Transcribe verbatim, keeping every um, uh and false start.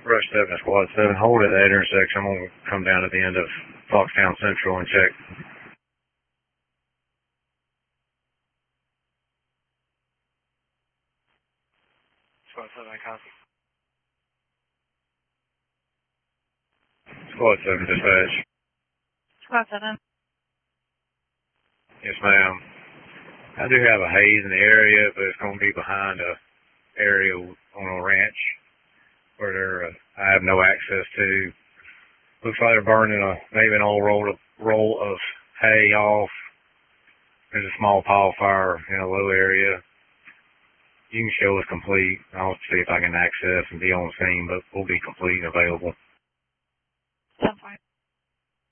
Rush seven to Squad seven. Hold at that intersection. I'm going to come down at the end of Foxtown Central and check. Squad seven, I copy. Squad seven dispatch. Squad seven. Yes, ma'am. I do have a haze in the area, but it's going to be behind a area on a ranch where there uh, I have no access to. Looks like they're burning a maybe an old roll of roll of hay off. There's a small pile fire in a low area. You can show us complete. I'll see if I can access and be on scene, but we'll be complete and available.